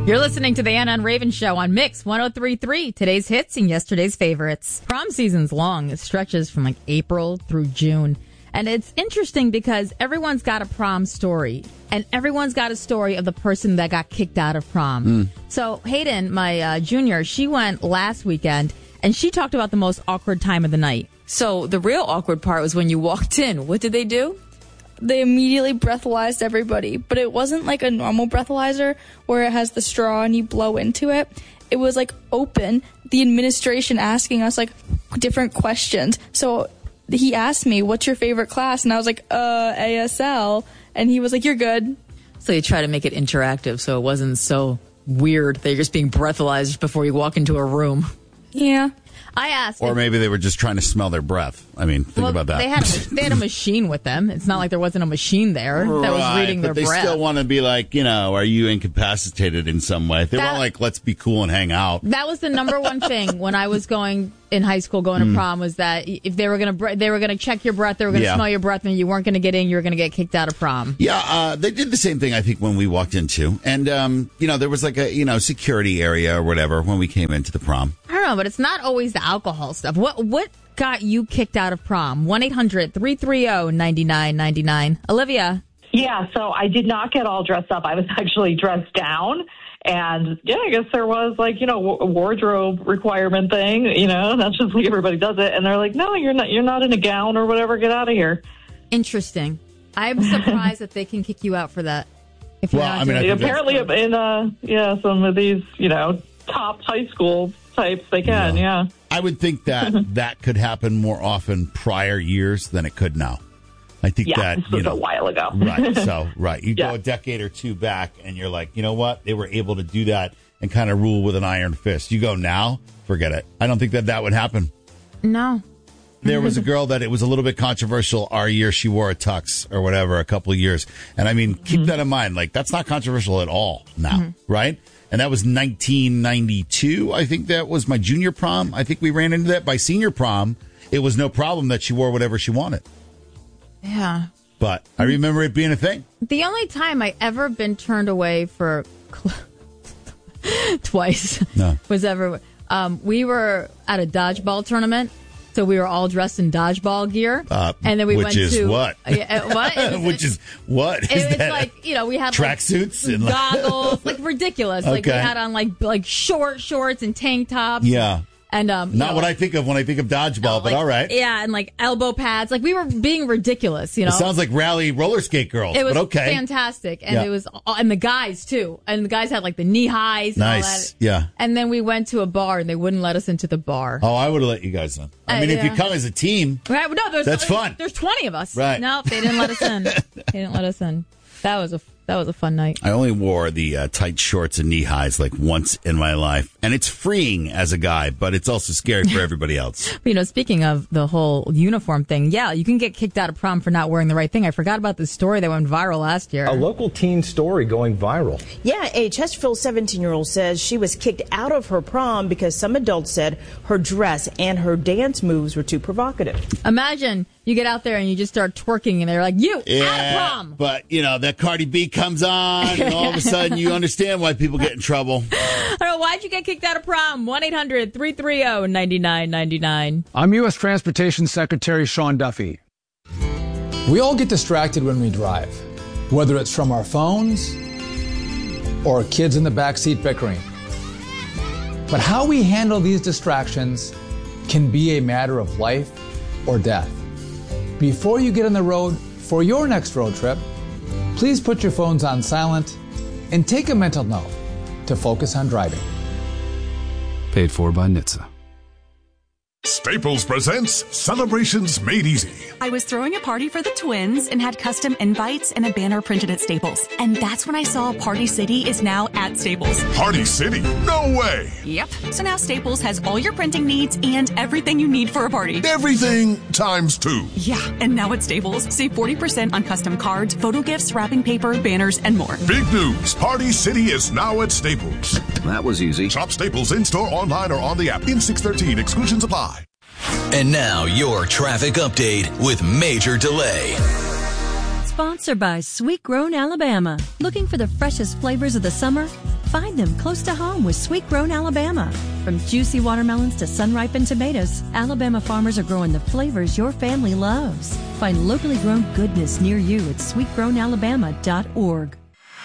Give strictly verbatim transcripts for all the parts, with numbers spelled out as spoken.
You're listening to the Anna and Raven Show on Mix one oh three point three. Today's hits and yesterday's favorites. Prom season's long. It stretches from like April through June. And it's interesting because everyone's got a prom story. And everyone's got a story of the person that got kicked out of prom. Mm. So Hayden, my uh, junior, she went last weekend and she talked about the most awkward time of the night. So the real awkward part was when you walked in. What did they do? They immediately breathalyzed everybody, but it wasn't like a normal breathalyzer where it has the straw and you blow into it. It was like open, the administration asking us like different questions. So he asked me, what's your favorite class? And I was like, uh, A S L. And he was like, you're good. So you try to make it interactive so it wasn't so weird that you're just being breathalyzed before you walk into a room. Yeah. I asked. Or if, maybe they were just trying to smell their breath. I mean, think well, about that. They had, a, they had a machine with them. It's not like there wasn't a machine there that right, was reading their but they breath. still want to be like, you know, are you incapacitated in some way? They That- weren't like, let's be cool and hang out. That was the number one thing when I was going in high school, going to prom, was that if they were going to they were going to check your breath, they were going to Yeah. smell your breath, and you weren't going to get in, you were going to get kicked out of prom. Yeah, uh, they did the same thing, I think, when we walked into. And, um, you know, there was like a, you know, security area or whatever when we came into the prom. I don't know, but it's not always the alcohol stuff. What what got you kicked out of prom? one eight hundred three three zero nine nine nine nine. Olivia. Yeah, so I did not get all dressed up. I was actually dressed down. And, yeah, I guess there was, like, you know, a wardrobe requirement thing, you know, that's just like everybody does it. And they're like, no, you're not, you're not in a gown or whatever. Get out of here. Interesting. I'm surprised that they can kick you out for that. If you're Well, not I mean, doing I it. think Apparently in, uh, yeah, some of these, you know, top high school types, they can, yeah. I would think that that could happen more often prior years than it could now. I think Yeah, that, this you was know, a while ago. right. So, right. You Yeah. go a decade or two back and you're like, you know what? They were able to do that and kind of rule with an iron fist. You go now, forget it. I don't think that that would happen. No. There was a girl that it was a little bit controversial our year. She wore a tux or whatever a couple of years. And I mean, keep Mm-hmm. that in mind. Like, that's not controversial at all now, right? And that was nineteen ninety-two. I think that was my junior prom. I think we ran into that. By senior prom, it was no problem that she wore whatever she wanted. Yeah. But I remember it being a thing. The only time I ever been turned away for cl- twice No. was ever um, we were at a dodgeball tournament, so we were all dressed in dodgeball gear, Uh, and then we which went is to what? Yeah, uh, what? It was- Which is what? It Is was that like, you know, we had tracksuits like, and like- goggles, like ridiculous. Like we Okay. had on like like short shorts and tank tops. Yeah. And um, you Not know, what like- I think of when I think of dodgeball, but like, all right. Yeah, and like elbow pads. Like we were being ridiculous, you know. It sounds like rally roller skate girls, It was but okay. fantastic, and Yeah. it was, and the guys too, and the guys had like the knee highs. And all Nice, that. yeah. And then we went to a bar, and they wouldn't let us into the bar. Oh, I would have let you guys in. I Uh, mean, if you yeah. come as a team, Right? No, there's, That's fun. There's twenty of us. Right. No, they didn't let us in. They didn't let us in. That was a that was a fun night. I only wore the uh, tight shorts and knee highs like once in my life. And it's freeing as a guy, but it's also scary for everybody else. But, you know, speaking of the whole uniform thing, yeah, you can get kicked out of prom for not wearing the right thing. I forgot about this story that went viral last year. A local teen story going viral. Yeah, a Chesterfield seventeen-year-old says she was kicked out of her prom because some adults said her dress and her dance moves were too provocative. Imagine you get out there and you just start twerking, and they're like, "You out of prom." But, you know, that Cardi B comes on, and all of a sudden you understand why people get in trouble. I don't know, why'd you get kicked out of prom? one eight hundred three three zero nine nine nine nine. I'm U S Transportation Secretary Sean Duffy. We all get distracted when we drive, whether it's from our phones or kids in the backseat bickering. But how we handle these distractions can be a matter of life or death. Before you get on the road for your next road trip, please put your phones on silent and take a mental note to focus on driving. Paid for by N H T S A. Staples presents Celebrations Made Easy. I was throwing a party for the twins and had custom invites and a banner printed at Staples. And that's when I saw Party City is now at Staples. Party City? No way! Yep. So now Staples has all your printing needs and everything you need for a party. Everything times two. Yeah. And now at Staples, save forty percent on custom cards, photo gifts, wrapping paper, banners, and more. Big news. Party City is now at Staples. That was easy. Shop Staples in-store, online, or on the app. In six thirteen. Exclusions apply. And now your traffic update with Major Delay. Sponsored by Sweet Grown Alabama. Looking for the freshest flavors of the summer? Find them close to home with Sweet Grown Alabama. From juicy watermelons to sun-ripened tomatoes, Alabama farmers are growing the flavors your family loves. Find locally grown goodness near you at sweet grown alabama dot org.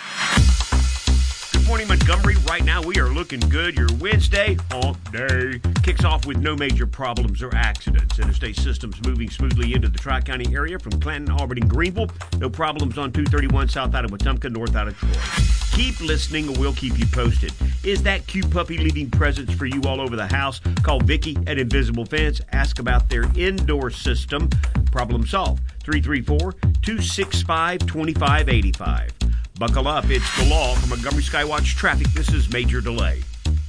Good morning, Montgomery. Right now, we are looking good. Your Wednesday, hump day, kicks off with no major problems or accidents. Interstate systems moving smoothly into the Tri-County area from Clanton, Auburn, and Greenville. No problems on two thirty-one south out of Wetumpka, north out of Troy. Keep listening, and we'll keep you posted. Is that cute puppy leaving presents for you all over the house? Call Vicky at Invisible Fence. Ask about their indoor system. Problem solved. three three four, two six five, two five eight five. Buckle up, it's the law. From Montgomery Skywatch Traffic, this is Major Delay.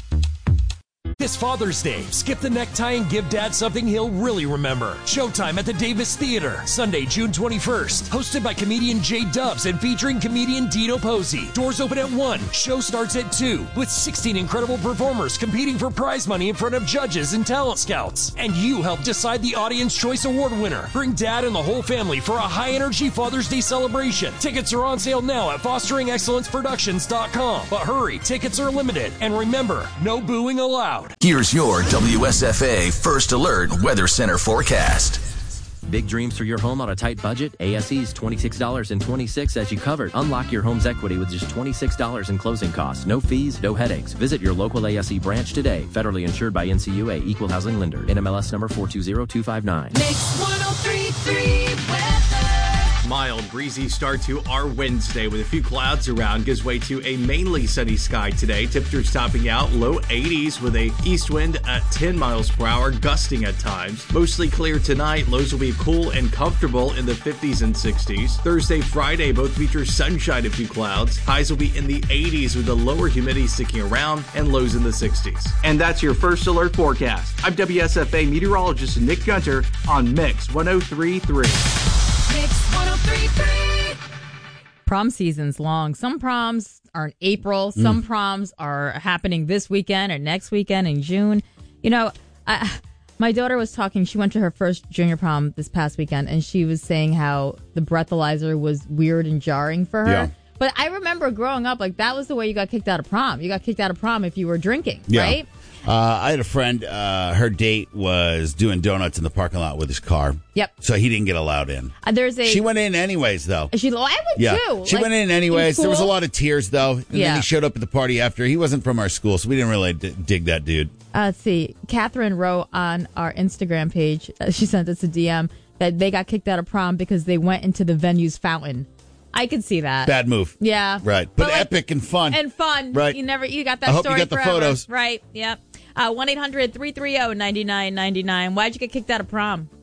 This Father's Day, skip the necktie and give Dad something he'll really remember. Showtime at the Davis Theater, Sunday, June twenty-first. Hosted by comedian Jay Dubs and featuring comedian Dino Posey. Doors open at one. Show starts at two. With sixteen incredible performers competing for prize money in front of judges and talent scouts. And you help decide the Audience Choice Award winner. Bring Dad and the whole family for a high-energy Father's Day celebration. Tickets are on sale now at fostering excellence productions dot com. But hurry, tickets are limited. And remember, no booing allowed. Here's your W S F A First Alert Weather Center forecast. Big dreams for your home on a tight budget? A S E's twenty-six dollars and twenty-six cents as you covered. Unlock your home's equity with just twenty-six dollars in closing costs. No fees, no headaches. Visit your local A S E branch today. Federally insured by N C U A, Equal Housing Lender. N M L S number four two zero two five nine. Mix one oh three point three weather. Mild, breezy start to our Wednesday with a few clouds around. Gives way to a mainly sunny sky today. Temperatures topping out low eighties with a east wind at ten miles per hour, gusting at times. Mostly clear tonight. Lows will be cool and comfortable in the fifties and sixties. Thursday, Friday both feature sunshine, a few clouds. Highs will be in the eighties with the lower humidity sticking around and lows in the sixties. And that's your First Alert forecast. I'm W S F A meteorologist Nick Gunter on Mix one oh three point three. Mix one oh three point three. Prom season's long. Some proms are in April. Some mm. proms are happening this weekend or next weekend in June. You know, I, my daughter was talking. She went to her first junior prom this past weekend, and she was saying how the breathalyzer was weird and jarring for her. Yeah. But I remember growing up, like, that was the way you got kicked out of prom. You got kicked out of prom if you were drinking, yeah. right? Uh, I had a friend, uh, her date was doing donuts in the parking lot with his car. Yep. So he didn't get allowed in. Uh, there's a. She went in anyways, though. She, well, I would yeah. too. She like, went in anyways. in there was a lot of tears, though. And yeah. then he showed up at the party after. He wasn't from our school, so we didn't really d- dig that dude. Uh, let's see. Catherine wrote on our Instagram page, uh, she sent us a D M, that they got kicked out of prom because they went into the venue's fountain. I could see that. Bad move. Yeah. Right. But, but like, epic and fun. And fun. Right. You never, you got that I hope story you got forever. the photos. Right. Yep. Uh, one eight hundred three three zero nine nine nine nine. Why'd you get kicked out of prom?